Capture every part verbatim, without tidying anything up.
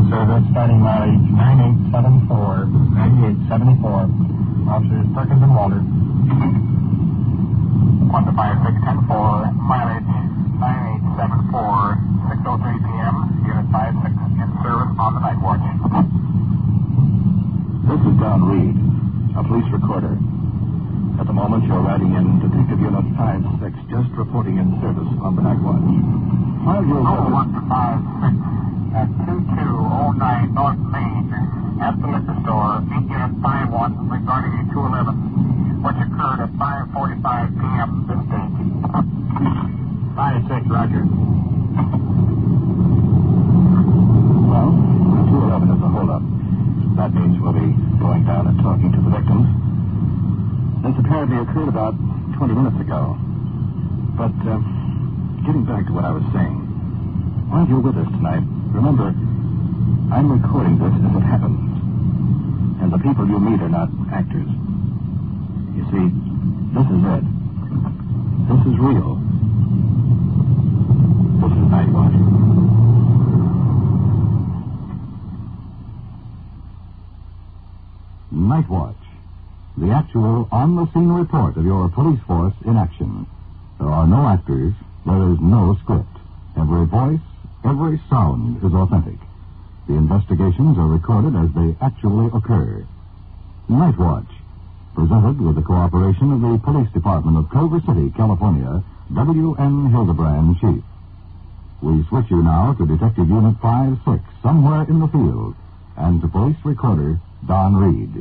service starting mileage nine eight seven four, ninety-eight seventy-four. Officers Perkins and Walter. one to five six ten four, mileage nine eight seven four, six oh three p m Unit five six in service on the night watch. This is Don Reed, a police recorder. At the moment, you're riding in Detective Unit five six, just reporting in service on the night watch. While you're Oh, with us... one to five six at two two oh nine North Main at the liquor store, meet Unit five one regarding a two eleven, which occurred at five forty-five p m this date. five six, Roger. Well, the two eleven is a holdup. That means we'll be going down and talking to the victims. This apparently occurred about twenty minutes ago. But, uh, getting back to what I was saying, while you're with us tonight, remember, I'm recording this as it happens. And the people you meet are not actors. You see, this is it. This is real. This is Night Watch. Night Watch. The actual, on-the-scene report of your police force in action. There are no actors. There is no script. Every voice, every sound is authentic. The investigations are recorded as they actually occur. Night Watch. Presented with the cooperation of the Police Department of Culver City, California, W N Hildebrand, Chief. We switch you now to Detective Unit five six, somewhere in the field, and to Police Recorder Don Reed.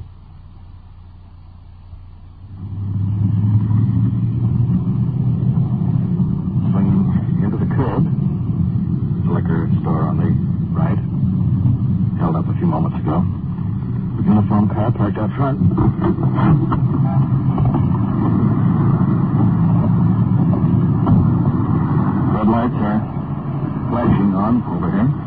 Swinging into the curb. The liquor store on the right. Held up a few moments ago. The uniform car parked out front. Red lights are flashing on over here.